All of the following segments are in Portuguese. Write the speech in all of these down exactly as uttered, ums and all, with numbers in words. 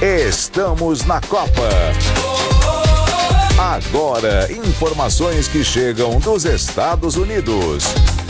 Estamos na Copa. Agora, informações que chegam dos Estados Unidos.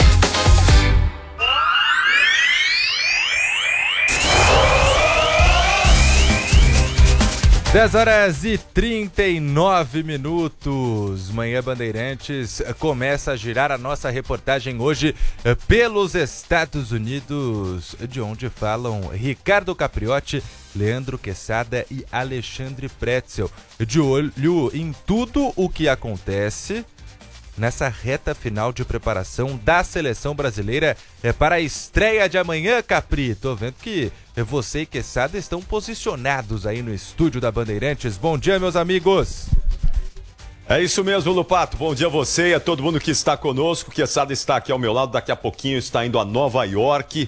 dez horas e trinta e nove minutos. Manhã Bandeirantes começa a girar a nossa reportagem hoje pelos Estados Unidos, de onde falam Ricardo Capriotti, Leandro Quesada e Alexandre Pretzel, de olho em tudo o que acontece nessa reta final de preparação da seleção brasileira é para a estreia de amanhã, Capri. Tô vendo que você e Quesada estão posicionados aí no estúdio da Bandeirantes. Bom dia, meus amigos. É isso mesmo, Lupato. Bom dia a você e a todo mundo que está conosco. Quesada está aqui ao meu lado, daqui a pouquinho está indo a Nova York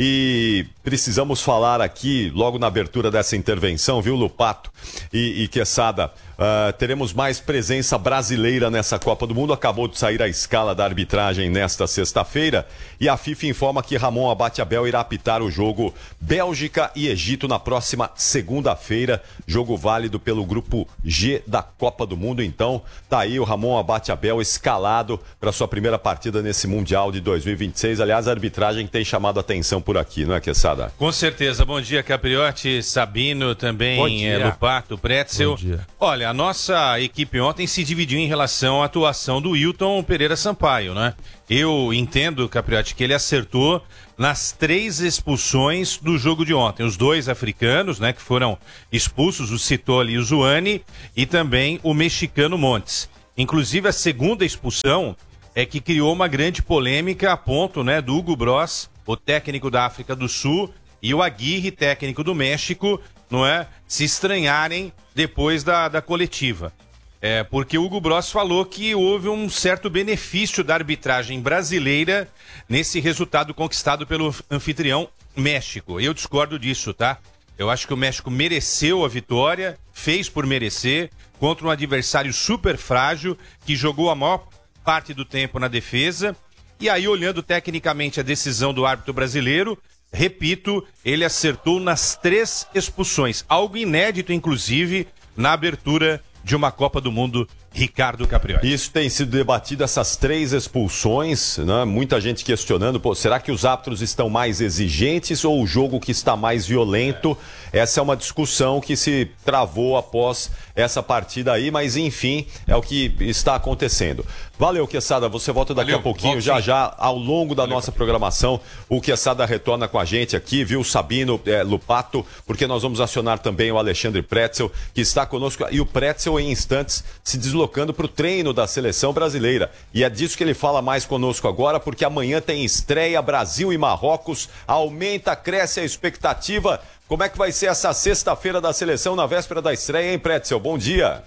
e precisamos falar aqui logo na abertura dessa intervenção, viu, Lupato e, e Quesada? Uh, teremos mais presença brasileira nessa Copa do Mundo. Acabou de sair a escala da arbitragem nesta sexta-feira e a FIFA informa que Ramon Abate-Abel irá apitar o jogo Bélgica e Egito na próxima segunda-feira. Jogo válido pelo grupo G da Copa do Mundo. Então, tá aí o Ramon Abate-Abel escalado para sua primeira partida nesse Mundial de dois mil e vinte e seis. Aliás, a arbitragem tem chamado a atenção por aqui, não é, Quesada? Com certeza. Bom dia, Capriotti, Sabino, também é, Lupato, Pretzel. Bom dia. Olha, a nossa equipe ontem se dividiu em relação à atuação do Wilton Pereira Sampaio, né? Eu entendo, Capriotti, que ele acertou nas três expulsões do jogo de ontem. Os dois africanos, né, que foram expulsos, o Citoli e o Zuani, e também o mexicano Montes. Inclusive, a segunda expulsão é que criou uma grande polêmica a ponto, né, do Hugo Bross, o técnico da África do Sul, e o Aguirre, técnico do México, não é, se estranharem depois da, da coletiva. É, porque o Hugo Bross falou que houve um certo benefício da arbitragem brasileira nesse resultado conquistado pelo anfitrião México. Eu discordo disso, tá? Eu acho que o México mereceu a vitória, fez por merecer, contra um adversário super frágil, que jogou a maior parte do tempo na defesa. E aí, olhando tecnicamente a decisão do árbitro brasileiro, repito, ele acertou nas três expulsões. Algo inédito, inclusive, na abertura de uma Copa do Mundo, Ricardo Capriotti. Isso tem sido debatido, essas três expulsões, né? Muita gente questionando, pô, será que os árbitros estão mais exigentes ou o jogo que está mais violento? É. Essa é uma discussão que se travou após essa partida aí, mas enfim, é o que está acontecendo. Valeu, Quesada, você volta daqui Valeu, a pouquinho, já sim. já ao longo da Valeu. nossa programação, o Quesada retorna com a gente aqui, viu, Sabino, é, Lupato, porque nós vamos acionar também o Alexandre Pretzel, que está conosco, e o Pretzel em instantes se deslocando para o treino da seleção brasileira. E é disso que ele fala mais conosco agora, porque amanhã tem estreia Brasil e Marrocos, aumenta, cresce a expectativa. Como é que vai ser essa sexta-feira da seleção na véspera da estreia, hein, Pretzel? Bom dia.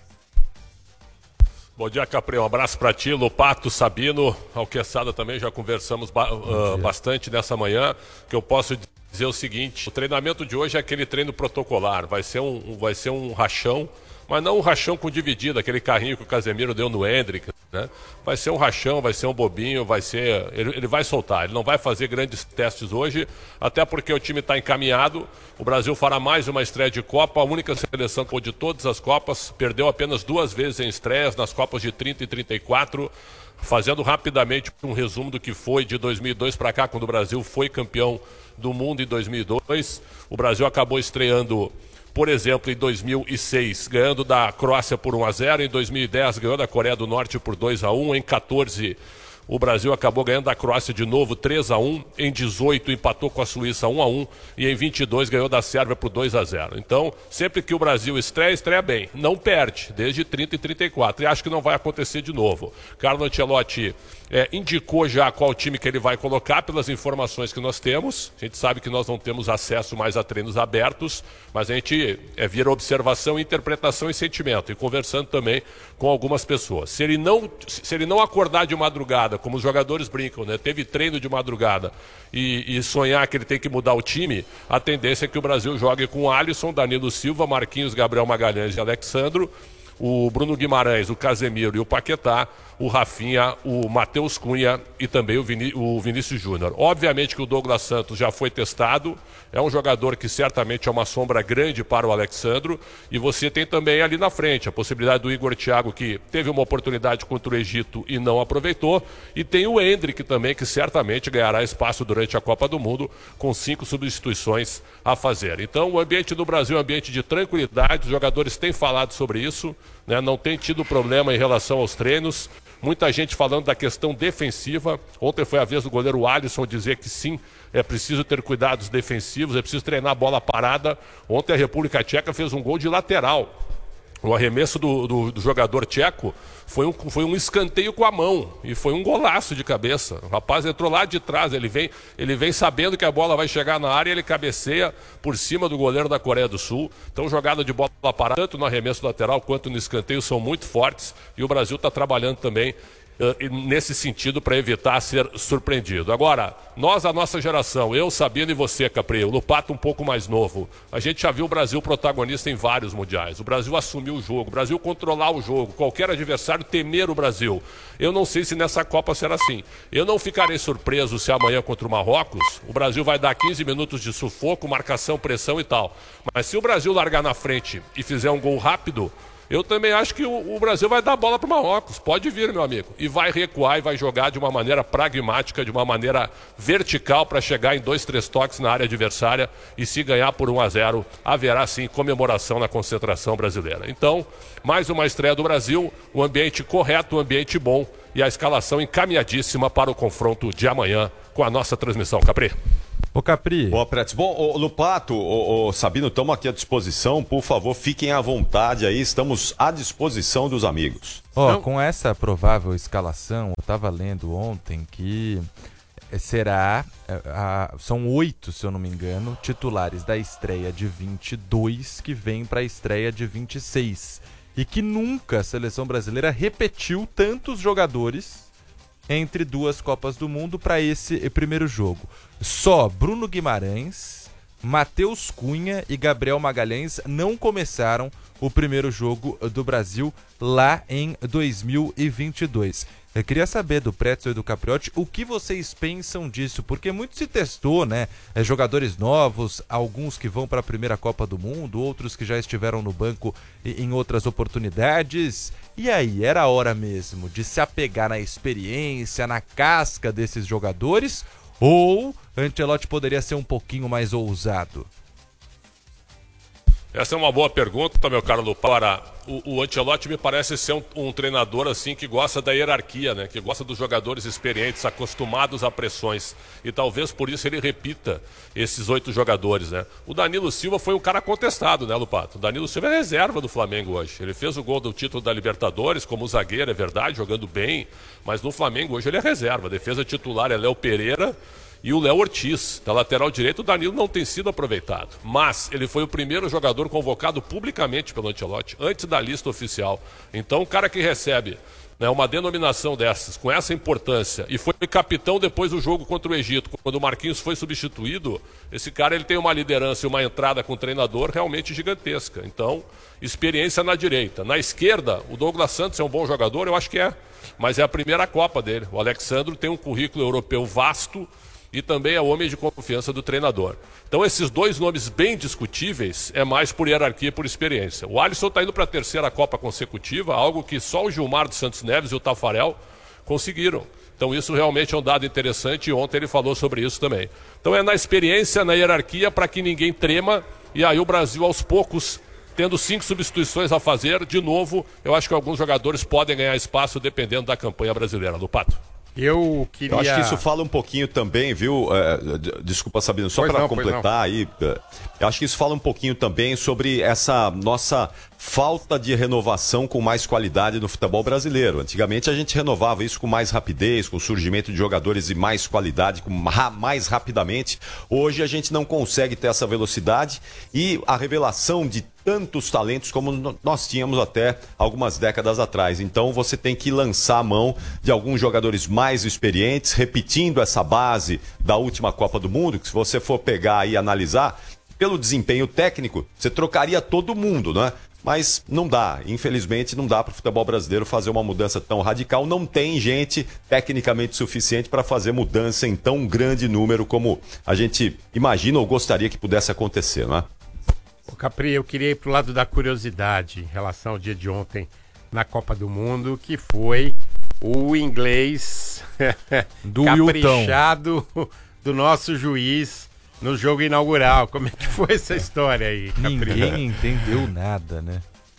Bom dia, Capri. Um abraço para ti, Lupato, Sabino, ao Quesada também, já conversamos ba uh, bastante nessa manhã, que eu posso dizer o seguinte, o treinamento de hoje é aquele treino protocolar, vai ser um, vai ser um rachão, mas não um rachão com dividida, aquele carrinho que o Casemiro deu no Hendrick, né? Vai ser um rachão, vai ser um bobinho, vai ser... Ele, ele vai soltar, ele não vai fazer grandes testes hoje, até porque o time está encaminhado, o Brasil fará mais uma estreia de Copa, a única seleção que de todas as Copas, perdeu apenas duas vezes em estreias, nas Copas de trinta e trinta e quatro, fazendo rapidamente um resumo do que foi de dois mil e dois para cá, quando o Brasil foi campeão do mundo em dois mil e dois, o Brasil acabou estreando... Por exemplo, em dois mil e seis, ganhando da Croácia por um a zero, em dois mil e dez ganhou da Coreia do Norte por dois a um, em quatorze o Brasil acabou ganhando da Croácia de novo três a um, em dezoito empatou com a Suíça um a um e em vinte e dois ganhou da Sérvia por dois a zero. Então, sempre que o Brasil estreia, estreia bem, não perde, desde trinta e trinta e quatro, e acho que não vai acontecer de novo. Carlo Ancelotti é, indicou já qual time que ele vai colocar pelas informações que nós temos. A gente sabe que nós não temos acesso mais a treinos abertos, mas a gente é, vira observação, interpretação e sentimento, e conversando também com algumas pessoas. Se ele não, se ele não acordar de madrugada, como os jogadores brincam, né? Teve treino de madrugada e, e sonhar que ele tem que mudar o time, a tendência é que o Brasil jogue com Alisson, Danilo Silva, Marquinhos, Gabriel Magalhães e Alexandro, o Bruno Guimarães, o Casemiro e o Paquetá, o Rafinha, o Matheus Cunha e também o, Viní- o Vinícius Júnior. Obviamente que o Douglas Santos já foi testado, é um jogador que certamente é uma sombra grande para o Alexandro, e você tem também ali na frente a possibilidade do Igor Thiago, que teve uma oportunidade contra o Egito e não aproveitou, e tem o Endrick também, que certamente ganhará espaço durante a Copa do Mundo, com cinco substituições a fazer. Então o ambiente do Brasil é um ambiente de tranquilidade, os jogadores têm falado sobre isso, né? Não tem tido problema em relação aos treinos. Muita gente falando da questão defensiva. Ontem foi a vez do goleiro Alisson dizer que sim, é preciso ter cuidados defensivos, é preciso treinar a bola parada. Ontem a República Tcheca fez um gol de lateral. O arremesso do, do, do jogador tcheco foi um, foi um escanteio com a mão e foi um golaço de cabeça. O rapaz entrou lá de trás, ele vem, ele vem sabendo que a bola vai chegar na área, ele cabeceia por cima do goleiro da Coreia do Sul. Então, jogada de bola parada, tanto no arremesso lateral quanto no escanteio, são muito fortes, e o Brasil está trabalhando também Uh, nesse sentido, para evitar ser surpreendido. Agora, nós, a nossa geração, eu, Sabino e você, Capri, o Lupato um pouco mais novo, a gente já viu o Brasil protagonista em vários mundiais. O Brasil assumiu o jogo, o Brasil controlar o jogo, qualquer adversário temer o Brasil. Eu não sei se nessa Copa será assim. Eu não ficarei surpreso se amanhã contra o Marrocos o Brasil vai dar quinze minutos de sufoco, marcação, pressão e tal. Mas se o Brasil largar na frente e fizer um gol rápido, eu também acho que o, o Brasil vai dar a bola para o Marrocos. Pode vir, meu amigo. E vai recuar e vai jogar de uma maneira pragmática, de uma maneira vertical, para chegar em dois, três toques na área adversária. E se ganhar por um a zero, haverá sim comemoração na concentração brasileira. Então, mais uma estreia do Brasil, o ambiente correto, o ambiente bom e a escalação encaminhadíssima para o confronto de amanhã com a nossa transmissão. Capri. Ô Capri. Boa, Pretes. Bom, ô, Lupato, ô, ô, Sabino, estamos aqui à disposição. Por favor, fiquem à vontade aí. Estamos à disposição dos amigos. Ó, Não. com essa provável escalação, eu estava lendo ontem que será, a, a, são oito, se eu não me engano, titulares da estreia de vinte e dois que vêm para a estreia de vinte e seis. E que nunca a seleção brasileira repetiu tantos jogadores entre duas Copas do Mundo para esse primeiro jogo. Só Bruno Guimarães, Matheus Cunha e Gabriel Magalhães não começaram o primeiro jogo do Brasil lá em dois mil e vinte e dois. Eu queria saber do Pretzel e do Capriotti o que vocês pensam disso, porque muito se testou, né? É, jogadores novos, alguns que vão para a primeira Copa do Mundo, outros que já estiveram no banco em outras oportunidades. E aí, era a hora mesmo de se apegar na experiência, na casca desses jogadores? Ou Ancelotti poderia ser um pouquinho mais ousado? Essa é uma boa pergunta, meu caro Lupara. O, o Ancelotti me parece ser um, um treinador assim que gosta da hierarquia, né? Que gosta dos jogadores experientes, acostumados a pressões. E talvez por isso ele repita esses oito jogadores, né? O Danilo Silva foi um cara contestado, né, Lupato? O Danilo Silva é reserva do Flamengo hoje. Ele fez o gol do título da Libertadores como zagueiro, é verdade, jogando bem. Mas no Flamengo hoje ele é reserva. A defesa titular é Léo Pereira e o Léo Ortiz. Da lateral direito, o Danilo não tem sido aproveitado. Mas ele foi o primeiro jogador convocado publicamente pelo Ancelotti, antes da lista oficial. Então, o cara que recebe, né, uma denominação dessas, com essa importância, e foi capitão depois do jogo contra o Egito, quando o Marquinhos foi substituído, esse cara ele tem uma liderança e uma entrada com o treinador realmente gigantesca. Então, experiência na direita. Na esquerda, o Douglas Santos é um bom jogador, eu acho que é, mas é a primeira Copa dele. O Alexandro tem um currículo europeu vasto, e também é homem de confiança do treinador. Então esses dois nomes bem discutíveis é mais por hierarquia e por experiência. O Alisson está indo para a terceira Copa consecutiva, algo que só o Gilmar dos Santos Neves e o Tafarel conseguiram. Então isso realmente é um dado interessante e ontem ele falou sobre isso também. Então é na experiência, na hierarquia, para que ninguém trema, e aí o Brasil aos poucos, tendo cinco substituições a fazer, de novo, eu acho que alguns jogadores podem ganhar espaço dependendo da campanha brasileira. Lupato. Eu queria... Eu acho que isso fala um pouquinho também, viu? É, desculpa, Sabino, só para completar aí. Eu acho que isso fala um pouquinho também sobre essa nossa falta de renovação com mais qualidade no futebol brasileiro. Antigamente a gente renovava isso com mais rapidez, com o surgimento de jogadores de mais qualidade, com mais rapidamente. Hoje a gente não consegue ter essa velocidade e a revelação de tantos talentos como nós tínhamos até algumas décadas atrás. Então você tem que lançar a mão de alguns jogadores mais experientes, repetindo essa base da última Copa do Mundo, que se você for pegar e analisar, pelo desempenho técnico, você trocaria todo mundo, né? mas não dá, infelizmente não dá para o futebol brasileiro fazer uma mudança tão radical, não tem gente tecnicamente suficiente para fazer mudança em tão grande número como a gente imagina ou gostaria que pudesse acontecer, não é? Ô Capri, eu queria ir pro lado da curiosidade em relação ao dia de ontem na Copa do Mundo, que foi o inglês Do caprichado do nosso juiz no jogo inaugural. Como é que foi essa história aí, Capri? Ninguém entendeu nada, né?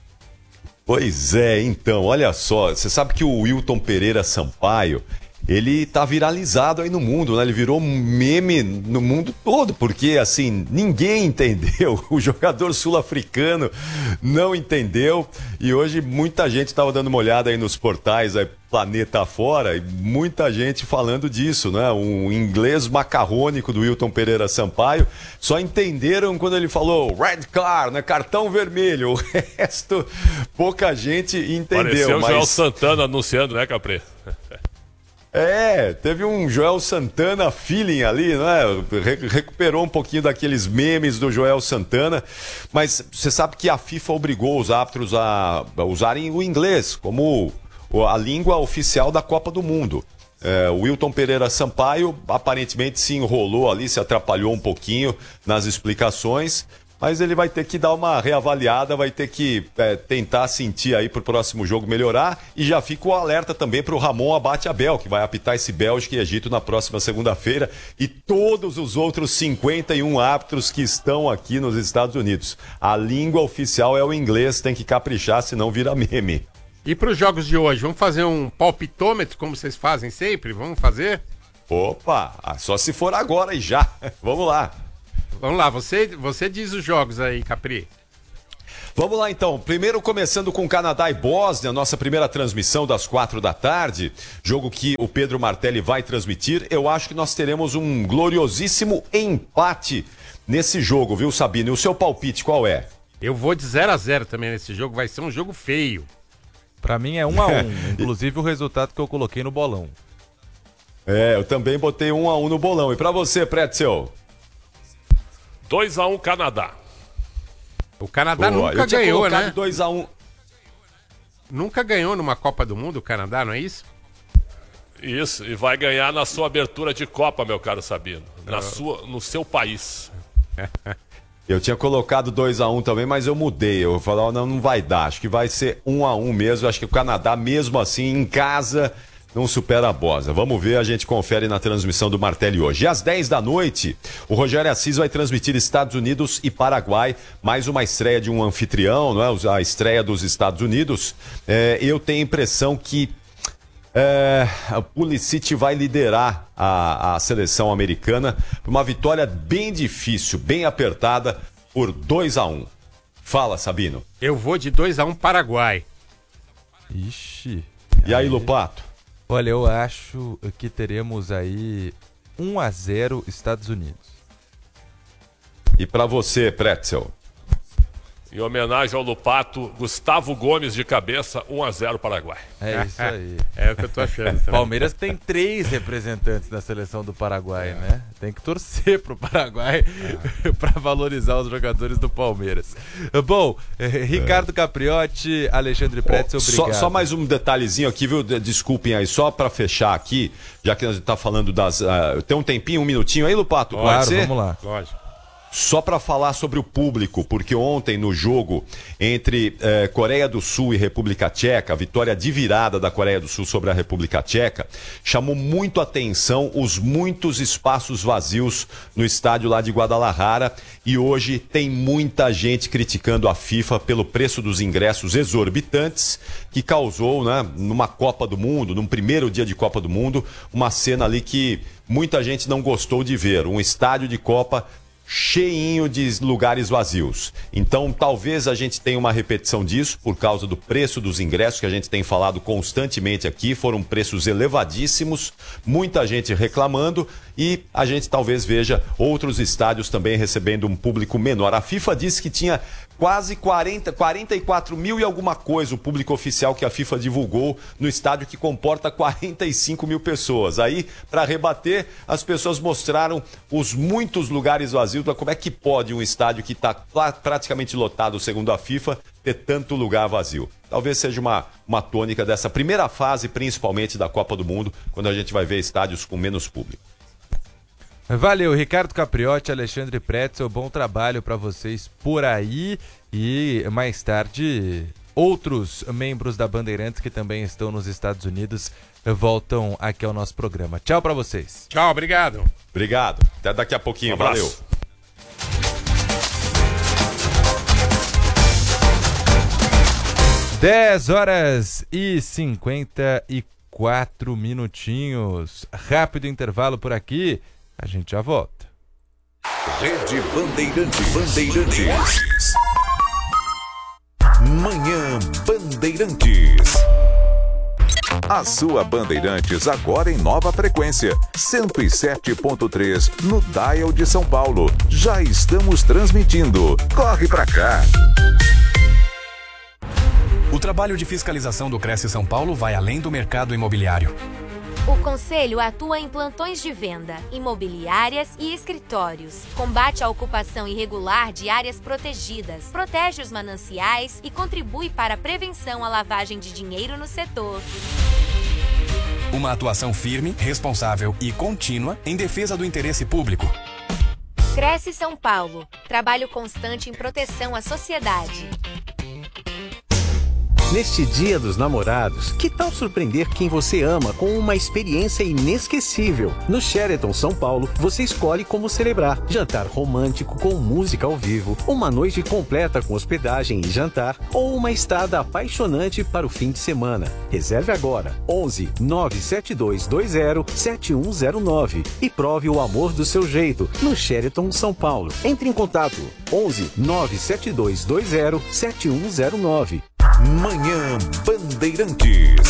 Pois é, então, olha só, você sabe que o Wilton Pereira Sampaio, ele tá viralizado aí no mundo, né? Ele virou meme no mundo todo, porque, assim, ninguém entendeu. O jogador sul-africano não entendeu. E hoje muita gente estava dando uma olhada aí nos portais aí, planeta afora, e muita gente falando disso, né? Um inglês macarrônico do Wilton Pereira Sampaio. Só entenderam quando ele falou red card, né? Cartão vermelho. O resto, pouca gente entendeu. Pareceu mas... o Joel Santana anunciando, né, Capri? É, teve um Joel Santana feeling ali, né? Re- recuperou um pouquinho daqueles memes do Joel Santana, mas você sabe que a FIFA obrigou os árbitros a usarem o inglês como a língua oficial da Copa do Mundo. É, o Wilton Pereira Sampaio aparentemente se enrolou ali, se atrapalhou um pouquinho nas explicações, mas ele vai ter que dar uma reavaliada, vai ter que é, tentar sentir aí pro próximo jogo melhorar. E já fica o alerta também pro Ramon Abate Abel, que vai apitar esse Bélgica e Egito na próxima segunda-feira, e todos os outros cinquenta e um árbitros que estão aqui nos Estados Unidos. A língua oficial é o inglês, tem que caprichar, senão vira meme. E para os jogos de hoje, vamos fazer um palpitômetro, como vocês fazem sempre? Vamos fazer? Opa, só se for agora e já. Vamos lá. Vamos lá, você, você diz os jogos aí, Capri. Vamos lá então, primeiro começando com Canadá e Bósnia, nossa primeira transmissão das quatro da tarde, jogo que o Pedro Martelli vai transmitir. Eu acho que nós teremos um gloriosíssimo empate nesse jogo, viu, Sabino? E o seu palpite qual é? Eu vou de zero a zero também nesse jogo, vai ser um jogo feio. Pra mim é um a um, inclusive o resultado que eu coloquei no bolão. É, eu também botei um a um no bolão. E pra você, Pretzel? dois a um Canadá. O Canadá Boa, nunca eu tinha ganhou, colocado né? dois a um. Nunca ganhou numa Copa do Mundo o Canadá, não é isso? Isso, e vai ganhar na sua abertura de Copa, meu caro Sabino. Na sua, no seu país. Eu tinha colocado dois a um também, mas eu mudei. Eu falei, oh, não, não vai dar. Acho que vai ser um a um mesmo. Acho que o Canadá, mesmo assim, em casa, não supera a Bósnia. Vamos ver, a gente confere na transmissão do Martelli hoje. E às dez da noite, o Rogério Assis vai transmitir Estados Unidos e Paraguai. Mais uma estreia de um anfitrião, não é? A estreia dos Estados Unidos. É, eu tenho a impressão que É, o Pulisic vai liderar a, a seleção americana. Uma vitória bem difícil, bem apertada, por dois a um. Fala, Sabino. Eu vou de dois a um Paraguai. Ixi. E aí, Lupato? Olha, eu acho que teremos aí um a zero Estados Unidos. E pra você, Pretzel? Em homenagem ao Lupato, Gustavo Gomes de cabeça, um a zero Paraguai. É isso aí. É o que eu tô achando também. Palmeiras tem três representantes da seleção do Paraguai, né? Tem que torcer pro Paraguai é. para valorizar os jogadores do Palmeiras. Bom, eh, Ricardo Capriotti, Alexandre Pretzel, só, obrigado. só mais um detalhezinho aqui, viu? Desculpem aí, só pra fechar aqui, já que a gente tá falando das... Uh, tem um tempinho, um minutinho aí, Lupato? Claro, pode ser? Vamos lá. Lógico. Só para falar sobre o público, porque ontem no jogo entre eh, Coreia do Sul e República Tcheca, a vitória de virada da Coreia do Sul sobre a República Tcheca, chamou muito atenção os muitos espaços vazios no estádio lá de Guadalajara, e hoje tem muita gente criticando a FIFA pelo preço dos ingressos exorbitantes, que causou, né, numa Copa do Mundo, num primeiro dia de Copa do Mundo, uma cena ali que muita gente não gostou de ver, um estádio de Copa cheinho de lugares vazios. Então, talvez a gente tenha uma repetição disso por causa do preço dos ingressos que a gente tem falado constantemente aqui. Foram preços elevadíssimos, muita gente reclamando, e a gente talvez veja outros estádios também recebendo um público menor. A FIFA disse que tinha Quase quarenta, quarenta e quatro mil e alguma coisa o público oficial que a FIFA divulgou no estádio que comporta quarenta e cinco mil pessoas. Aí, para rebater, as pessoas mostraram os muitos lugares vazios. Como é que pode um estádio que está praticamente lotado, segundo a FIFA, ter tanto lugar vazio? Talvez seja uma, uma tônica dessa primeira fase, principalmente da Copa do Mundo, quando a gente vai ver estádios com menos público. Valeu, Ricardo Capriotti, Alexandre Pretzel, bom trabalho para vocês por aí. E mais tarde, outros membros da Bandeirantes que também estão nos Estados Unidos voltam aqui ao nosso programa. Tchau para vocês. Tchau, obrigado. Obrigado. Até daqui a pouquinho. Um abraço. Valeu. dez horas e cinquenta e quatro minutinhos. Rápido intervalo por aqui. A gente já volta. Rede Bandeirantes. Bandeirantes. Manhã Bandeirantes. A sua Bandeirantes agora em nova frequência. cento e sete ponto três no Dial de São Paulo. Já estamos transmitindo. Corre pra cá. O trabalho de fiscalização do Cresce São Paulo vai além do mercado imobiliário. O Conselho atua em plantões de venda, imobiliárias e escritórios. Combate a ocupação irregular de áreas protegidas, protege os mananciais e contribui para a prevenção à lavagem de dinheiro no setor. Uma atuação firme, responsável e contínua em defesa do interesse público. Cresce São Paulo. Trabalho constante em proteção à sociedade. Neste Dia dos Namorados, que tal surpreender quem você ama com uma experiência inesquecível? No Sheraton São Paulo, você escolhe como celebrar. Jantar romântico com música ao vivo, uma noite completa com hospedagem e jantar, ou uma estada apaixonante para o fim de semana. Reserve agora, onze nove sete dois dois zero sete um zero nove e prove o amor do seu jeito no Sheraton São Paulo. Entre em contato, onze nove sete dois dois zero sete um zero nove. Manhã Bandeirantes.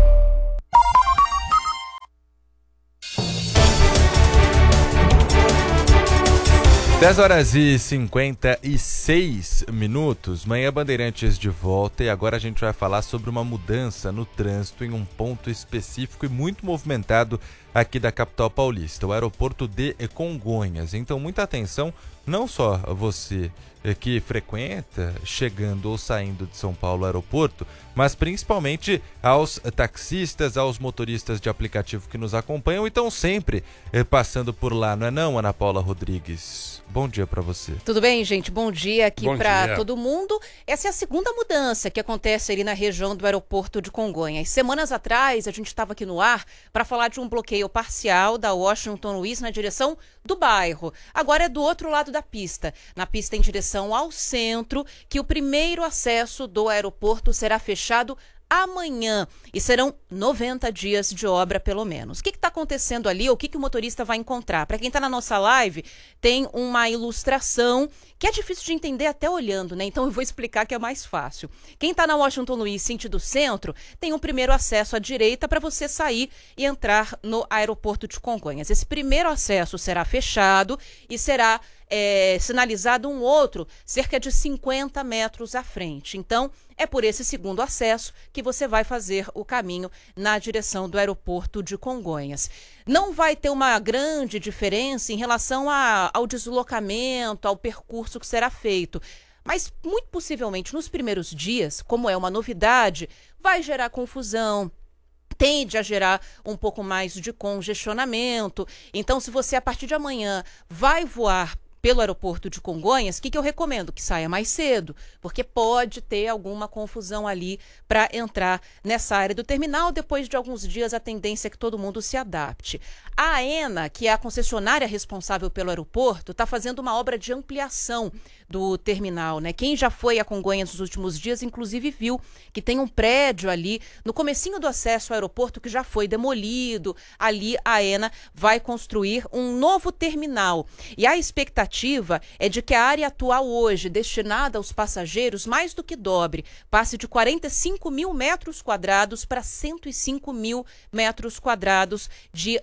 dez horas e cinquenta e seis minutos. Manhã Bandeirantes de volta e agora a gente vai falar sobre uma mudança no trânsito em um ponto específico e muito movimentado aqui da capital paulista, o aeroporto de Congonhas. Então muita atenção, não só você que frequenta chegando ou saindo de São Paulo aeroporto, mas principalmente aos taxistas, aos motoristas de aplicativo que nos acompanham e estão sempre eh, passando por lá, não é não, Ana Paula Rodrigues? Bom dia para você. Tudo bem, gente? Bom dia aqui para todo mundo. Essa é a segunda mudança que acontece ali na região do aeroporto de Congonhas. Semanas atrás, a gente estava aqui no ar para falar de um bloqueio parcial da Washington Luiz na direção do bairro. Agora é do outro lado da pista, na pista em direção ao centro, que o primeiro acesso do aeroporto será fechado amanhã e serão noventa dias de obra pelo menos. O que está acontecendo ali? O que, que o motorista vai encontrar? Para quem está na nossa live, tem uma ilustração que é difícil de entender até olhando, né? Então eu vou explicar que é mais fácil. Quem está na Washington Luiz, sentido centro, tem um primeiro acesso à direita para você sair e entrar no aeroporto de Congonhas. Esse primeiro acesso será fechado e será É, sinalizado um outro cerca de cinquenta metros à frente. Então, é por esse segundo acesso que você vai fazer o caminho na direção do aeroporto de Congonhas. Não vai ter uma grande diferença em relação a, ao deslocamento, ao percurso que será feito. Mas, muito possivelmente, nos primeiros dias, como é uma novidade, vai gerar confusão, tende a gerar um pouco mais de congestionamento. Então, se você, a partir de amanhã, vai voar pelo aeroporto de Congonhas, o que, que eu recomendo? Que saia mais cedo, porque pode ter alguma confusão ali para entrar nessa área do terminal. Depois de alguns dias, a tendência é que todo mundo se adapte. A AENA, que é a concessionária responsável pelo aeroporto, está fazendo uma obra de ampliação do terminal, né? Quem já foi a Congonhas nos últimos dias, inclusive, viu que tem um prédio ali no comecinho do acesso ao aeroporto que já foi demolido. Ali a AENA vai construir um novo terminal. E a expectativa é de que a área atual hoje, destinada aos passageiros, mais do que dobre, passe de quarenta e cinco mil metros quadrados para cento e cinco mil metros quadrados de andamento.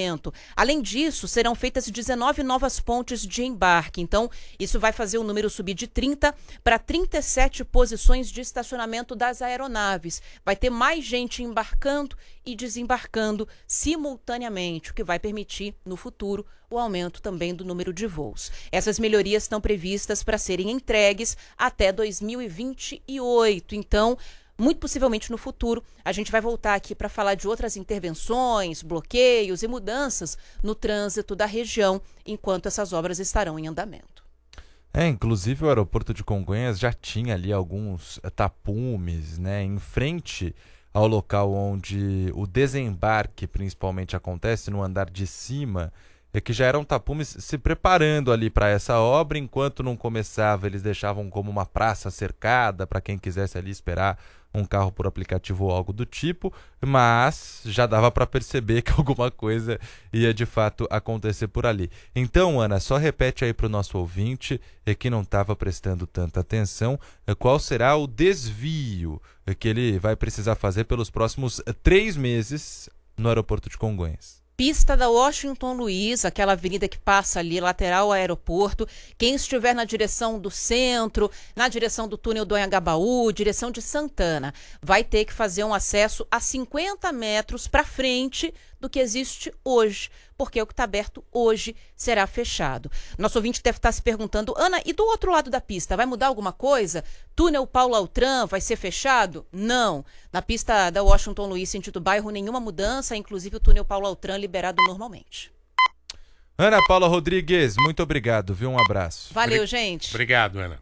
andamento. Além disso, serão feitas dezenove novas pontes de embarque. Então, isso vai fazer o número subir de trinta para trinta e sete posições de estacionamento das aeronaves. Vai ter mais gente embarcando e desembarcando simultaneamente, o que vai permitir, no futuro, o aumento também do número de voos. Essas melhorias estão previstas para serem entregues até dois mil e vinte e oito. Então, muito possivelmente no futuro, a gente vai voltar aqui para falar de outras intervenções, bloqueios e mudanças no trânsito da região, enquanto essas obras estarão em andamento. É, inclusive o aeroporto de Congonhas já tinha ali alguns tapumes, né, em frente ao local onde o desembarque principalmente acontece, no andar de cima, é que já eram tapumes se preparando ali para essa obra. Enquanto não começava, eles deixavam como uma praça cercada para quem quisesse ali esperar um carro por aplicativo ou algo do tipo, mas já dava para perceber que alguma coisa ia de fato acontecer por ali. Então, Ana, só repete aí para o nosso ouvinte que não estava prestando tanta atenção, qual será o desvio que ele vai precisar fazer pelos próximos três meses no aeroporto de Congonhas. Pista da Washington Luiz, aquela avenida que passa ali lateral ao aeroporto. Quem estiver na direção do centro, na direção do túnel do Anhangabaú, direção de Santana, vai ter que fazer um acesso a cinquenta metros para frente do que existe hoje, porque o que está aberto hoje será fechado. Nosso ouvinte deve estar se perguntando: Ana, e do outro lado da pista, vai mudar alguma coisa? Túnel Paulo Altran vai ser fechado? Não. Na pista da Washington Luiz, sentido bairro, nenhuma mudança, inclusive o túnel Paulo Altran liberado normalmente. Ana Paula Rodrigues, muito obrigado, viu? Um abraço. Valeu, Obrig... gente. Obrigado, Ana.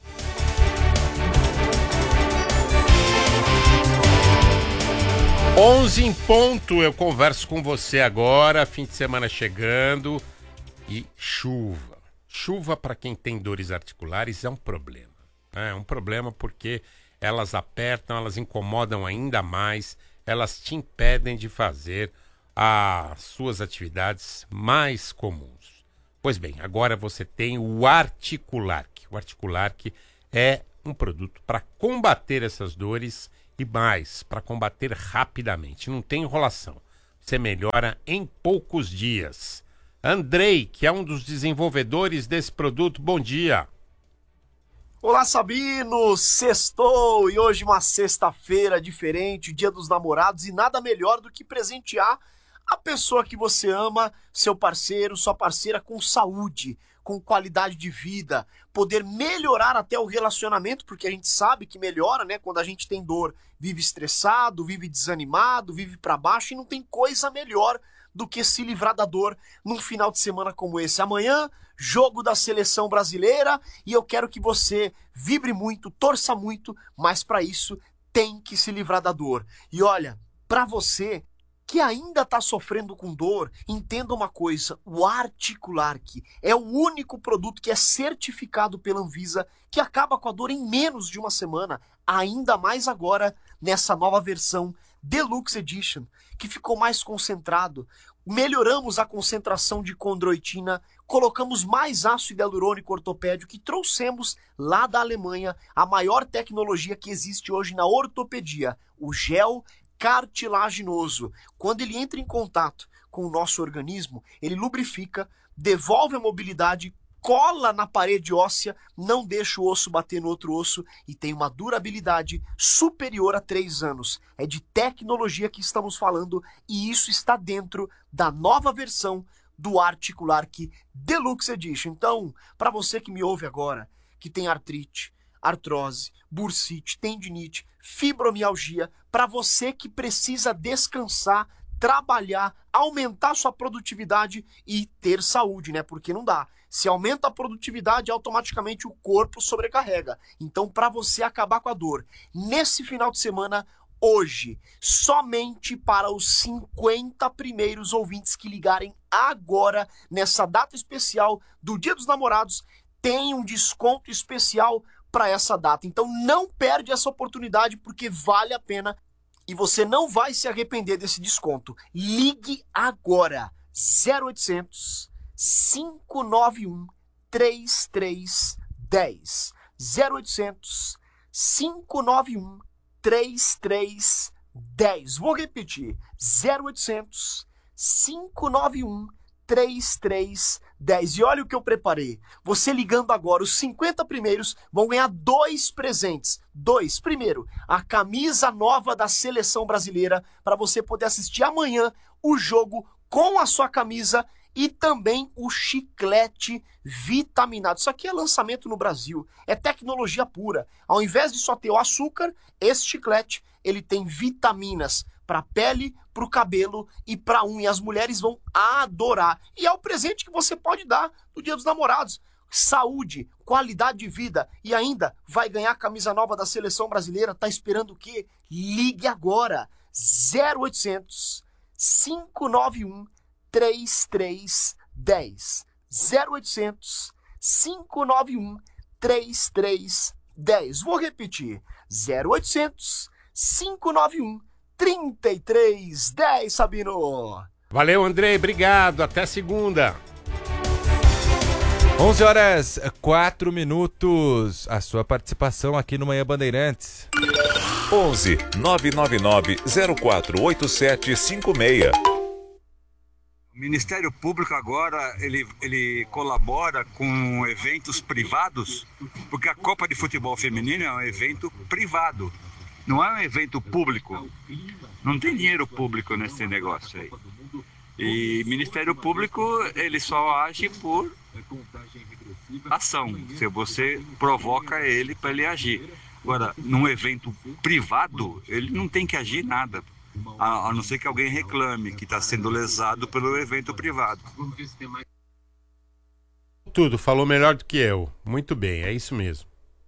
onze em ponto, eu converso com você agora, fim de semana chegando e chuva. Chuva para quem tem dores articulares é um problema. É um problema porque elas apertam, elas incomodam ainda mais, elas te impedem de fazer as suas atividades mais comuns. Pois bem, agora você tem o Articulark. O Articulark é um produto para combater essas dores e mais, para combater rapidamente. Não tem enrolação. Você melhora em poucos dias. Andrei, que é um dos desenvolvedores desse produto, bom dia. Olá, Sabino! Sextou e hoje uma sexta-feira diferente, Dia dos Namorados, e nada melhor do que presentear a pessoa que você ama, seu parceiro, sua parceira, com saúde, com qualidade de vida, poder melhorar até o relacionamento, porque a gente sabe que melhora, né? Quando a gente tem dor, vive estressado, vive desanimado, vive para baixo, e não tem coisa melhor do que se livrar da dor num final de semana como esse. Amanhã, jogo da seleção brasileira, e eu quero que você vibre muito, torça muito, mas para isso tem que se livrar da dor. E olha, para você que ainda está sofrendo com dor, entenda uma coisa: o Articulark é o único produto que é certificado pela Anvisa, que acaba com a dor em menos de uma semana, ainda mais agora nessa nova versão Deluxe Edition, que ficou mais concentrado. Melhoramos a concentração de condroitina, colocamos mais ácido hialurônico ortopédico e trouxemos lá da Alemanha a maior tecnologia que existe hoje na ortopedia, o gel cartilaginoso. Quando ele entra em contato com o nosso organismo, ele lubrifica, devolve a mobilidade, cola na parede óssea, não deixa o osso bater no outro osso e tem uma durabilidade superior a três anos. É de tecnologia que estamos falando, e isso está dentro da nova versão do Articulark Deluxe Edition. Então, para você que me ouve agora, que tem artrite, artrose, bursite, tendinite, fibromialgia, para você que precisa descansar, trabalhar, aumentar sua produtividade e ter saúde, né? Porque não dá. Se aumenta a produtividade, automaticamente o corpo sobrecarrega. Então, para você acabar com a dor, nesse final de semana, hoje, somente para os cinquenta primeiros ouvintes que ligarem agora, nessa data especial do Dia dos Namorados, tem um desconto especial para essa data. Então não perde essa oportunidade, porque vale a pena e você não vai se arrepender desse desconto. Ligue agora, zero oitocentos, cinco nove um, três três um zero, zero oitocentos, cinco nove um, três três um zero. Vou repetir, zero oitocentos, cinco nove um, três três um zero. E olha o que eu preparei. Você ligando agora, os cinquenta primeiros vão ganhar dois presentes. Dois. Primeiro, a camisa nova da Seleção Brasileira, para você poder assistir amanhã o jogo com a sua camisa, e também o chiclete vitaminado. Isso aqui é lançamento no Brasil, é tecnologia pura. Ao invés de só ter o açúcar, esse chiclete, ele tem vitaminas para pele, para o cabelo e para unha. As mulheres vão adorar. E é o presente que você pode dar no Dia dos Namorados. Saúde, qualidade de vida e ainda vai ganhar a camisa nova da Seleção Brasileira. Tá esperando o quê? Ligue agora. zero oitocentos, cinco nove um, três três um zero. zero oitocentos, cinco nove um, três três um zero. Vou repetir. zero oitocentos, cinco nove um, três três um zero, Sabino. Valeu, Andrei. Obrigado. Até segunda. onze horas, quatro minutos. A sua participação aqui no Manhã Bandeirantes. onze, nove nove nove, zero quatro oito sete cinco seis. O Ministério Público agora, ele, ele colabora com eventos privados, porque a Copa de Futebol Feminino é um evento privado, não é um evento público. Não tem dinheiro público nesse negócio aí. E Ministério Público, ele só age por ação, se você provoca ele para ele agir. Agora, num evento privado, ele não tem que agir nada. A, a não ser que alguém reclame que está sendo lesado pelo evento privado. Tudo, falou melhor do que eu. Muito bem, é isso mesmo.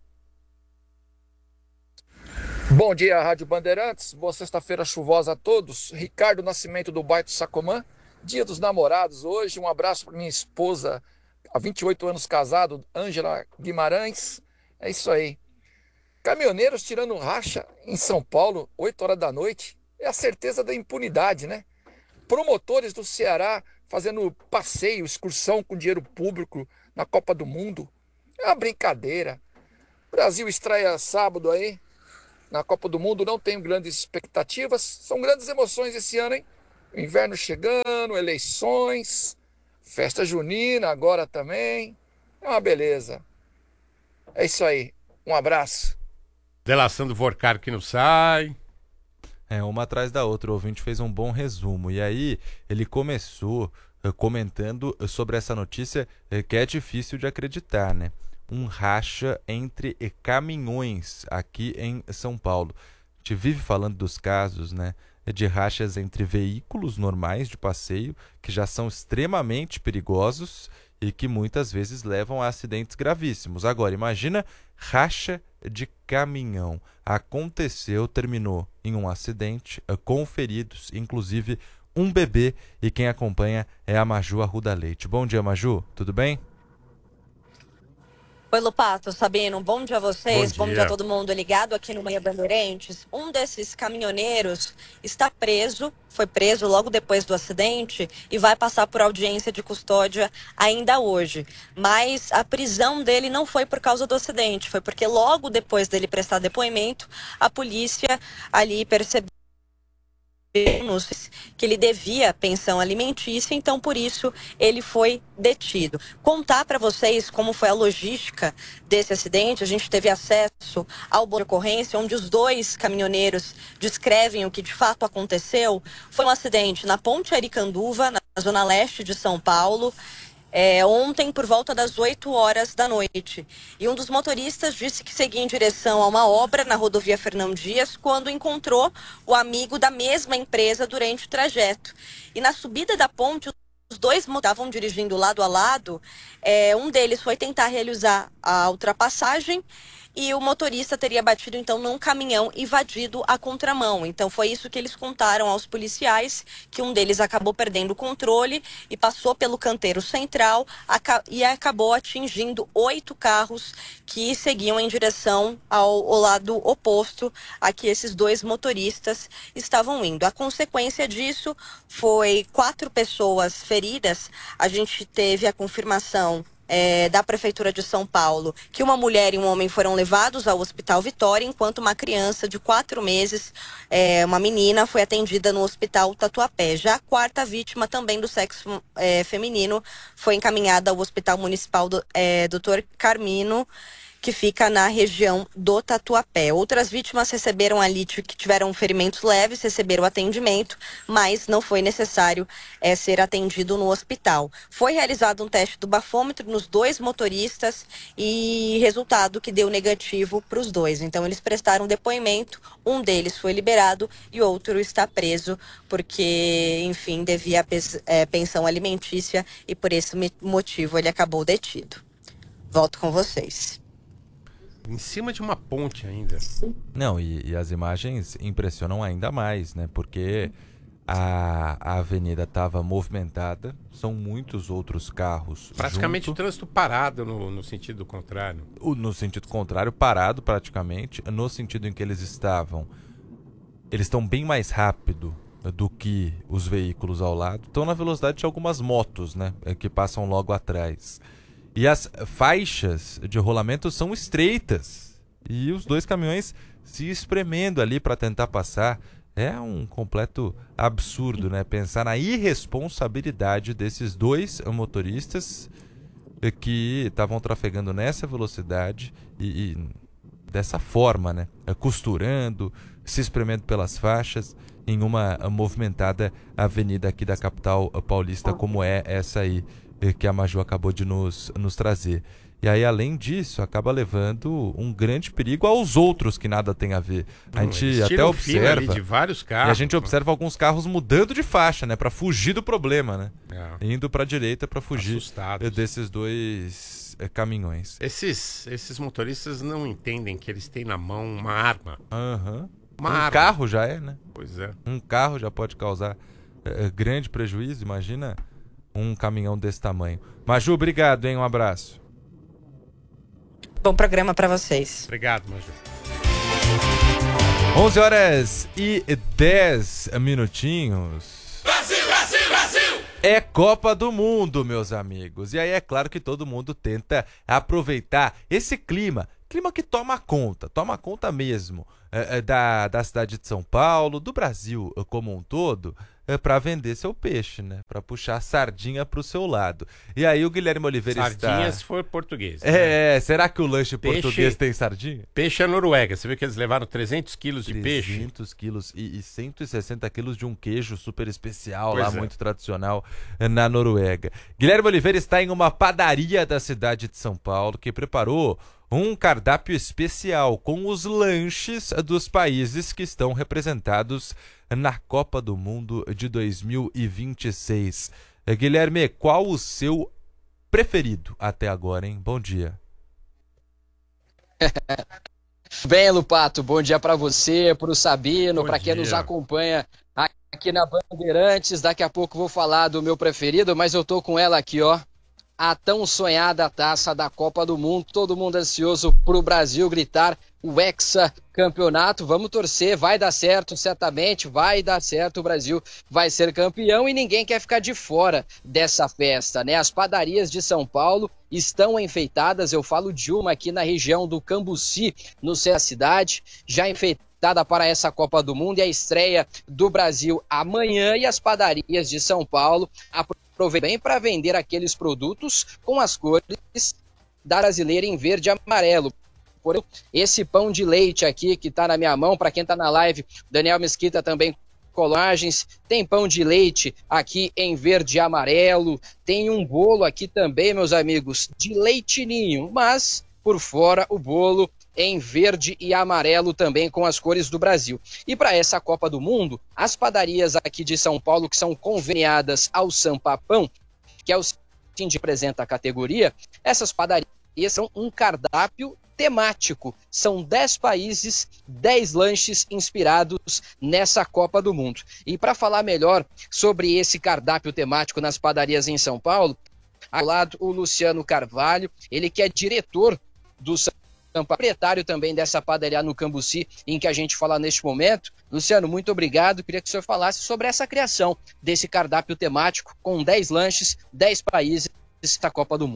Bom dia, Rádio Bandeirantes. Boa sexta-feira chuvosa a todos. Ricardo Nascimento do bairro Sacomã. Dia dos Namorados hoje. Um abraço para minha esposa, há vinte e oito anos casado, Ângela Guimarães. É isso aí. Caminhoneiros tirando racha em São Paulo, oito horas da noite. É a certeza da impunidade, né? Promotores do Ceará fazendo passeio, excursão com dinheiro público na Copa do Mundo. É uma brincadeira. O Brasil estreia sábado aí na Copa do Mundo. Não tenho grandes expectativas. São grandes emoções esse ano, hein? O inverno chegando, eleições, festa junina agora também. É uma beleza. É isso aí. Um abraço. Delação do Vorcar que não sai. É, uma atrás da outra. O ouvinte fez um bom resumo. E aí, ele começou uh, comentando sobre essa notícia uh, que é difícil de acreditar, né? Um racha entre uh, caminhões aqui em São Paulo. A gente vive falando dos casos, né? De rachas entre veículos normais de passeio, que já são extremamente perigosos e que muitas vezes levam a acidentes gravíssimos. Agora, imagina racha de caminhão. Aconteceu, terminou em um acidente, com feridos, inclusive um bebê, e quem acompanha é a Maju Arruda Leite. Bom dia, Maju, tudo bem? Oi, Lupato, Sabino, bom dia a vocês, bom dia. bom dia a todo mundo ligado aqui no Manhã Bandeirantes. Um desses caminhoneiros está preso, foi preso logo depois do acidente e vai passar por audiência de custódia ainda hoje. Mas a prisão dele não foi por causa do acidente, foi porque logo depois dele prestar depoimento, a polícia ali percebeu que ele devia pensão alimentícia, então por isso ele foi detido. Contar para vocês como foi a logística desse acidente. A gente teve acesso ao boletim de ocorrência, onde os dois caminhoneiros descrevem o que de fato aconteceu. Foi um acidente na Ponte Aricanduva, na zona leste de São Paulo, É, ontem por volta das oito horas da noite. E um dos motoristas disse que seguia em direção a uma obra na rodovia Fernão Dias quando encontrou o amigo da mesma empresa durante o trajeto. E na subida da ponte, os dois estavam dirigindo lado a lado. É, um deles foi tentar realizar a ultrapassagem e o motorista teria batido então num caminhão e invadido a contramão. Então foi isso que eles contaram aos policiais, que um deles acabou perdendo o controle e passou pelo canteiro central e acabou atingindo oito carros que seguiam em direção ao, ao lado oposto a que esses dois motoristas estavam indo. A consequência disso foi quatro pessoas feridas. A gente teve a confirmação é, da Prefeitura de São Paulo que uma mulher e um homem foram levados ao Hospital Vitória, enquanto uma criança de quatro meses, é, uma menina, foi atendida no Hospital Tatuapé. Já a quarta vítima, também do sexo é, feminino, foi encaminhada ao Hospital Municipal do é, doutor Carmino, que fica na região do Tatuapé. Outras vítimas receberam ali, que tiveram ferimentos leves, receberam atendimento, mas não foi necessário é, ser atendido no hospital. Foi realizado um teste do bafômetro nos dois motoristas e resultado que deu negativo para os dois. Então eles prestaram depoimento, um deles foi liberado e outro está preso porque, enfim, devia é, pensão alimentícia e por esse motivo ele acabou detido. Volto com vocês. Em cima de uma ponte ainda. Não, e, e as imagens impressionam ainda mais, né? Porque a, a avenida estava movimentada, são muitos outros carros. Praticamente junto. O trânsito parado no, no sentido contrário. O, no sentido contrário, parado praticamente. No sentido em que eles estavam, eles estão bem mais rápido do que os veículos ao lado. Estão na velocidade de algumas motos, né? Que passam logo atrás. E as faixas de rolamento são estreitas. E os dois caminhões se espremendo ali para tentar passar. É um completo absurdo, né? Pensar na irresponsabilidade desses dois motoristas que estavam trafegando nessa velocidade e, e dessa forma, né? Costurando, se espremendo pelas faixas em uma movimentada avenida aqui da capital paulista, como é essa aí que a Maju acabou de nos, nos trazer. E aí, além disso, acaba levando um grande perigo aos outros que nada tem a ver. A Não, gente até observa de vários carros, e a gente né? observa alguns carros mudando de faixa, né, para fugir do problema, né? É. Indo para a direita para fugir Assustados. desses dois é, caminhões. Esses, esses motoristas não entendem que eles têm na mão uma arma. Uhum. Uma um arma. carro já é, né? Pois é. Um carro já pode causar é, grande prejuízo, imagina um caminhão desse tamanho. Maju, obrigado, hein? Um abraço. Bom programa para vocês. Obrigado, Maju. onze horas e dez minutinhos. Brasil, Brasil, Brasil! É Copa do Mundo, meus amigos. E aí é claro que todo mundo tenta aproveitar esse clima. Clima que toma conta, toma conta mesmo é, é, da, da cidade de São Paulo, do Brasil como um todo, é, para vender seu peixe, né? Para puxar sardinha pro seu lado. E aí o Guilherme Oliveira Sardinha está... se for português. É, né? é, será que o lanche Peixe... português tem sardinha? Peixe é Noruega. Você viu que eles levaram trezentos quilos de peixe? trezentos quilos e, e cento e sessenta quilos de um queijo super especial Pois lá, é. muito tradicional na Noruega. Guilherme Oliveira está em uma padaria da cidade de São Paulo que preparou um cardápio especial com os lanches dos países que estão representados na Copa do Mundo de dois mil e vinte e seis. Guilherme, qual o seu preferido até agora, hein? Bom dia. Bem, Lupato, bom dia para você, para o Sabino, para quem dia. nos acompanha aqui na Bandeirantes. Daqui a pouco vou falar do meu preferido, mas eu tô com ela aqui, ó. A tão sonhada taça da Copa do Mundo, todo mundo ansioso pro Brasil gritar o hexacampeonato. Vamos torcer, vai dar certo, certamente vai dar certo, o Brasil vai ser campeão e ninguém quer ficar de fora dessa festa, né? As padarias de São Paulo estão enfeitadas, eu falo de uma aqui na região do Cambuci, no centro da cidade, já enfeitada para essa Copa do Mundo e a estreia do Brasil amanhã, e as padarias de São Paulo aproveitam bem para vender aqueles produtos com as cores da brasileira em verde e amarelo. Por esse pão de leite aqui que está na minha mão, para quem está na live, Daniel Mesquita também colagens, tem pão de leite aqui em verde e amarelo, tem um bolo aqui também, meus amigos, de leitinho, mas por fora o bolo em verde e amarelo também com as cores do Brasil. E para essa Copa do Mundo, as padarias aqui de São Paulo que são conveniadas ao Sampapão, que é o que representa a categoria, essas padarias são um cardápio temático. São dez países, dez lanches inspirados nessa Copa do Mundo. E para falar melhor sobre esse cardápio temático nas padarias em São Paulo, ao lado o Luciano Carvalho, ele que é diretor do proprietário também dessa padaria no Cambuci, em que a gente fala neste momento. Luciano, muito obrigado. Queria que o senhor falasse sobre essa criação desse cardápio temático com dez lanches, dez países da Copa do Mundo.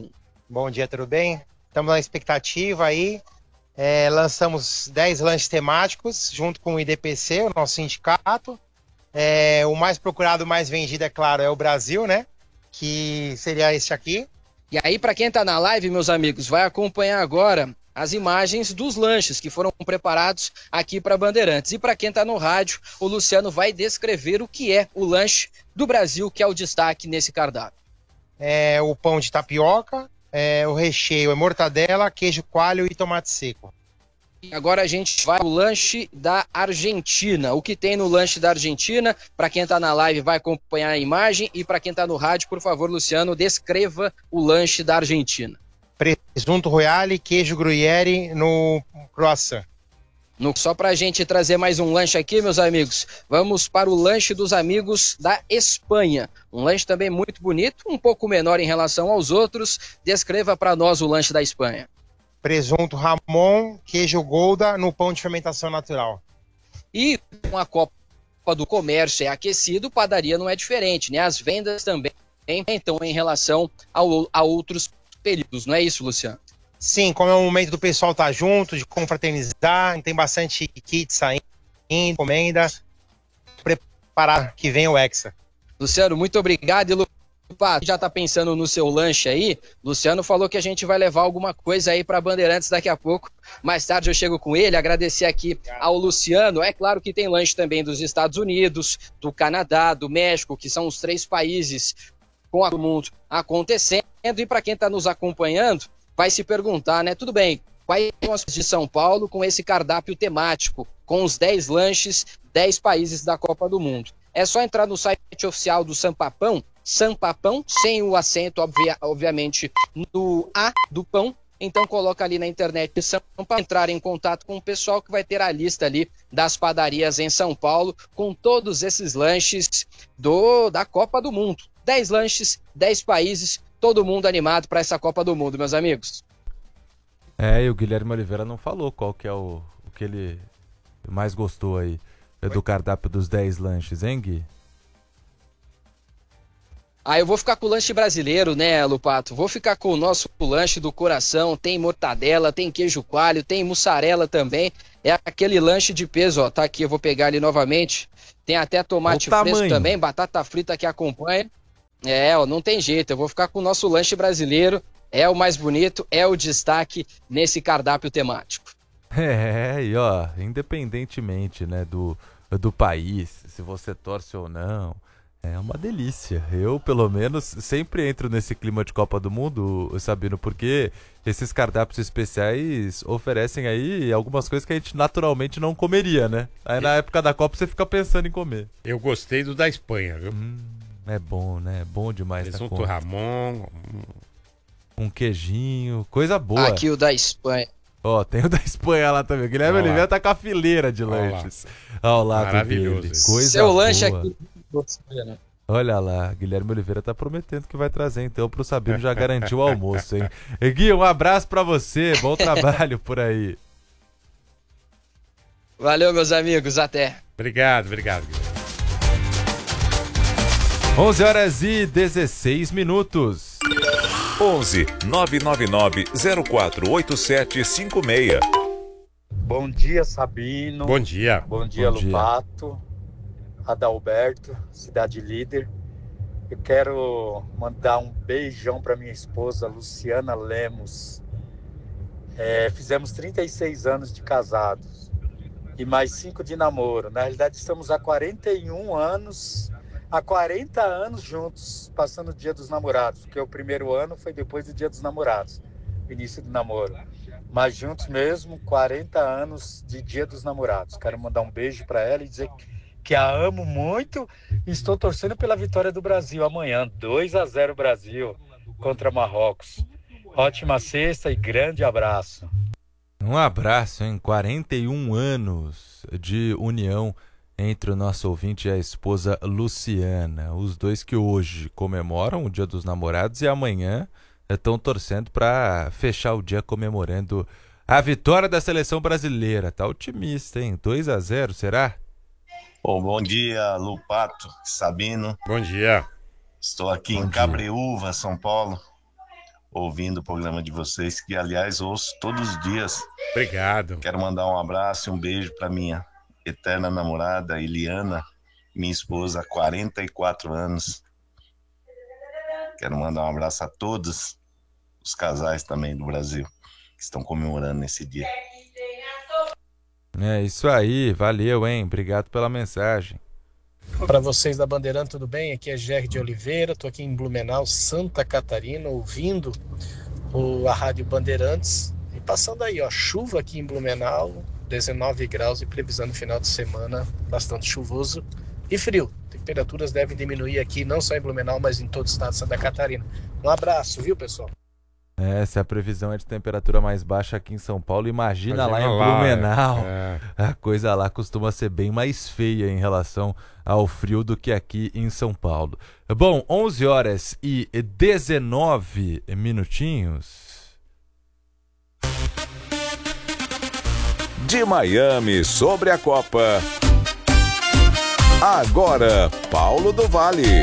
Bom dia, tudo bem? Estamos na expectativa aí. É, lançamos dez lanches temáticos junto com o I D P C, o nosso sindicato. É, o mais procurado, o mais vendido, é claro, é o Brasil, né? Que seria esse aqui. E aí, para quem tá na live, meus amigos, vai acompanhar agora as imagens dos lanches que foram preparados aqui para Bandeirantes. E para quem tá no rádio, o Luciano vai descrever o que é o lanche do Brasil, que é o destaque nesse cardápio. É o pão de tapioca, é, o recheio é mortadela, queijo coalho e tomate seco. E agora a gente vai ao lanche da Argentina. O que tem no lanche da Argentina? Para quem tá na live vai acompanhar a imagem, e para quem tá no rádio, por favor, Luciano, descreva o lanche da Argentina. Presunto royale, queijo gruyere no croissant. No, só para a gente trazer mais um lanche aqui, meus amigos, vamos para o lanche dos amigos da Espanha. Um lanche também muito bonito, um pouco menor em relação aos outros. Descreva para nós o lanche da Espanha. Presunto Ramon, queijo Gouda no pão de fermentação natural. E com a Copa do Comércio é aquecido, padaria não é diferente, né? As vendas também então em relação ao, a outros períodos, não é isso, Luciano? Sim, como é o momento do pessoal estar junto, de confraternizar, tem bastante kit saindo, encomenda, preparar que vem o Hexa. Luciano, muito obrigado. E Lupato, já tá pensando no seu lanche aí? Luciano falou que a gente vai levar alguma coisa aí para Bandeirantes daqui a pouco. Mais tarde eu chego com ele, agradecer aqui ao Luciano. É claro que tem lanche também dos Estados Unidos, do Canadá, do México, que são os três países com o mundo acontecendo. E para quem está nos acompanhando, vai se perguntar, né? Tudo bem, quais são as de São Paulo com esse cardápio temático, com os dez lanches, dez países da Copa do Mundo? É só entrar no site oficial do Sampapão, Sampapão, sem o acento, obvia, obviamente, no A do pão. Então coloca ali na internet Sampa, entrar em contato com o pessoal que vai ter a lista ali das padarias em São Paulo, com todos esses lanches do, da Copa do Mundo. dez lanches, dez países, todo mundo animado para essa Copa do Mundo, meus amigos. É, e o Guilherme Oliveira não falou qual que é o, o que ele mais gostou aí do cardápio dos dez lanches, hein, Gui? Ah, eu vou ficar com o lanche brasileiro, né, Lupato? Vou ficar com o nosso lanche do coração. Tem mortadela, tem queijo coalho, tem mussarela também. É aquele lanche de peso, ó. Tá aqui, eu vou pegar ele novamente. Tem até tomate fresco também, batata frita que acompanha. É, ó, não tem jeito. Eu vou ficar com o nosso lanche brasileiro. É o mais bonito, é o destaque nesse cardápio temático. É, e ó, independentemente, né, do, do país, se você torce ou não, é uma delícia. Eu, pelo menos, sempre entro nesse clima de Copa do Mundo, Sabino, porque esses cardápios especiais oferecem aí algumas coisas que a gente naturalmente não comeria, né? Aí na época da Copa você fica pensando em comer. Eu gostei do da Espanha, viu? Hum, é bom, né? É bom demais. Presunto Ramon. Um queijinho, coisa boa. Aqui o da Espanha. Ó, oh, tem o da Espanha lá também. O Guilherme Oliveira tá com a fileira de lanches ao lado Maravilhoso dele. Isso. Coisa Seu boa. lanche aqui. Olha lá, Guilherme Oliveira tá prometendo que vai trazer, então, pro Sabino já garantiu o almoço, hein? E Gui, um abraço pra você, bom trabalho por aí. Valeu, meus amigos, até. Obrigado, obrigado. onze horas e dezesseis minutos. onze nove nove nove zero quatro oito sete cinco seis. Bom dia, Sabino. Bom dia. Bom dia, Bom dia. Lupato. Adalberto, Cidade Líder. Eu quero mandar um beijão para minha esposa, Luciana Lemos. É, fizemos trinta e seis anos de casados e mais cinco de namoro. Na realidade, estamos há quarenta e um anos, há quarenta anos juntos, passando o Dia dos Namorados, porque o primeiro ano foi depois do Dia dos Namorados, o início do namoro. Mas juntos mesmo, quarenta anos de Dia dos Namorados. Quero mandar um beijo para ela e dizer que que a amo muito e estou torcendo pela vitória do Brasil amanhã, dois a zero Brasil contra Marrocos. Ótima sexta e grande abraço. Um abraço, hein? quarenta e um anos de união entre o nosso ouvinte e a esposa Luciana. Os dois que hoje comemoram o Dia dos Namorados e amanhã estão torcendo para fechar o dia comemorando a vitória da seleção brasileira. Tá otimista, hein? dois a zero, será? Bom, bom dia, Lupato, Sabino. Bom dia. Estou aqui Bom em dia. Cabreúva, São Paulo. ouvindo o programa de vocês, que aliás ouço todos os dias. Obrigado. Quero mandar um abraço e um beijo para minha eterna namorada, Eliana, minha esposa há quarenta e quatro anos. Quero mandar um abraço a todos os casais também do Brasil que estão comemorando nesse dia. É isso aí, valeu, hein? Obrigado pela mensagem. Para vocês da Bandeirante, tudo bem? Aqui é Jerry de Oliveira, estou aqui em Blumenau, Santa Catarina, ouvindo o, a Rádio Bandeirantes. E passando aí, ó, chuva aqui em Blumenau, dezenove graus e previsão no final de semana bastante chuvoso e frio. Temperaturas devem diminuir aqui, não só em Blumenau, mas em todo o estado de Santa Catarina. Um abraço, viu, pessoal? É, se a previsão é de temperatura mais baixa aqui em São Paulo, imagina, imagina lá em lá, Blumenau. É. A coisa lá costuma ser bem mais feia em relação ao frio do que aqui em São Paulo. Bom, onze horas e dezenove minutinhos. De Miami sobre a Copa. Agora, Paulo do Vale.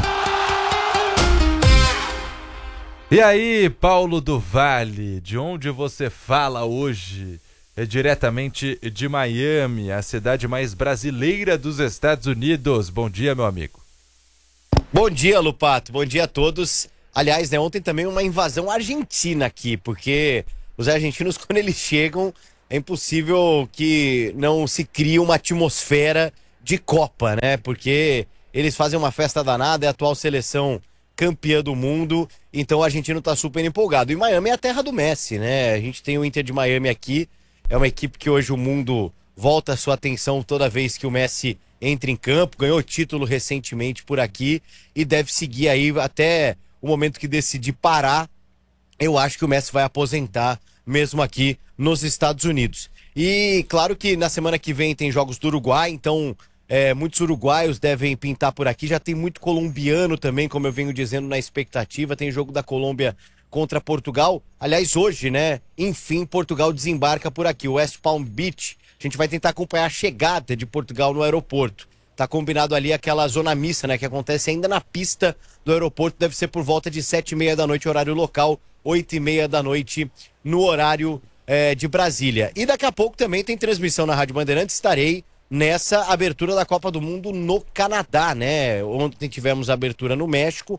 E aí, Paulo do Vale, de onde você fala hoje? É diretamente de Miami, a cidade mais brasileira dos Estados Unidos. Bom dia, meu amigo. Bom dia, Lupato. Bom dia a todos. Aliás, né, ontem também uma invasão argentina aqui, porque os argentinos, quando eles chegam, é impossível que não se crie uma atmosfera de Copa, né? Porque eles fazem uma festa danada, é a atual seleção campeã do mundo, então o argentino tá super empolgado. E Miami é a terra do Messi, né? A gente tem o Inter de Miami aqui, é uma equipe que hoje o mundo volta a sua atenção toda vez que o Messi entra em campo, ganhou título recentemente por aqui e deve seguir aí até o momento que decidir parar. Eu acho que o Messi vai aposentar mesmo aqui nos Estados Unidos. E claro que na semana que vem tem jogos do Uruguai, então É, muitos uruguaios devem pintar por aqui, já tem muito colombiano também, como eu venho dizendo, na expectativa. Tem jogo da Colômbia contra Portugal. Aliás, hoje, né, enfim, Portugal desembarca por aqui, o West Palm Beach. A gente vai tentar acompanhar a chegada de Portugal no aeroporto. Tá combinado ali aquela zona mista, né, que acontece ainda na pista do aeroporto, deve ser por volta de sete e meia da noite, horário local, oito e meia da noite no horário é, de Brasília. E daqui a pouco também tem transmissão na Rádio Bandeirantes, estarei nessa abertura da Copa do Mundo no Canadá, né? Ontem tivemos a abertura no México,